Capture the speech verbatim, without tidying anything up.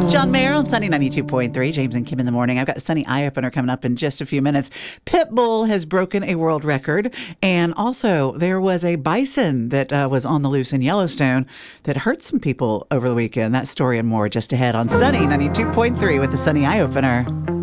John Mayer on Sunny ninety-two point three. James and Kim in the morning. I've got Sunny Eye Opener coming up in just a few minutes. Pitbull has broken a world record. And also, there was a bison that uh, was on the loose in Yellowstone that hurt some people over the weekend. That story and more just ahead on Sunny ninety-two point three with the Sunny Eye Opener.